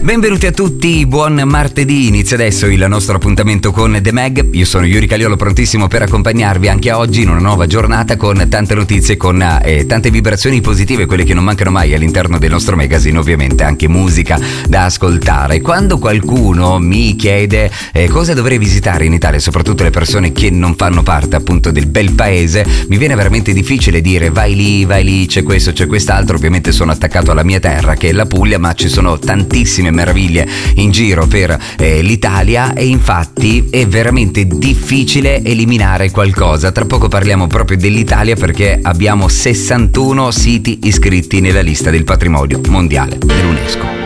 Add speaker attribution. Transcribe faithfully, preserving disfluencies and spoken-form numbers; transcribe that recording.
Speaker 1: Benvenuti a tutti, buon martedì, inizia adesso il nostro appuntamento con The Mag. Io sono Yuri Caliolo, prontissimo per accompagnarvi anche oggi in una nuova giornata con tante notizie, con eh, tante vibrazioni positive, quelle che non mancano mai all'interno del nostro magazine, ovviamente anche musica da ascoltare. Quando qualcuno mi chiede eh, cosa dovrei visitare in Italia, soprattutto le persone che non fanno parte appunto del bel paese, mi viene veramente difficile dire vai lì, vai lì, c'è questo, c'è quest'altro. Ovviamente sono attaccato alla mia terra che è la Puglia, ma ci sono tantissime meraviglie in giro per eh, l'Italia e infatti è veramente difficile eliminare qualcosa. Tra poco parliamo proprio dell'Italia perché abbiamo sessantuno siti iscritti nella lista del patrimonio mondiale dell'UNESCO.